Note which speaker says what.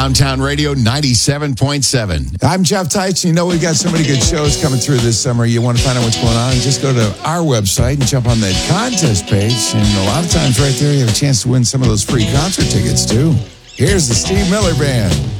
Speaker 1: Downtown Radio 97.7.
Speaker 2: I'm Jeff Teitz. You know we've got so many good shows coming through this summer. You want to find out what's going on, just go to our website and jump on that contest page. And a lot of times right there, you have a chance to win some of those free concert tickets, too. Here's the Steve Miller Band.